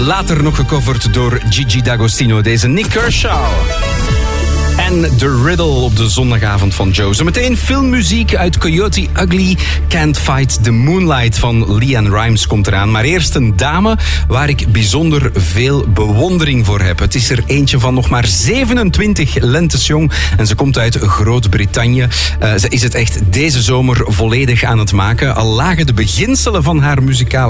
Later nog gecoverd door Gigi D'Agostino. Deze Nick Kershaw. En The Riddle op de zondagavond van Joe. Zometeen filmmuziek uit Coyote Ugly. Can't Fight the Moonlight van LeAnn Rimes komt eraan. Maar eerst een dame waar ik bijzonder veel bewondering voor heb. Het is er eentje van nog maar 27 lentes jong. En ze komt uit Groot-Brittannië. Ze is het echt deze zomer volledig aan het maken. Al lagen de beginselen van haar muzikale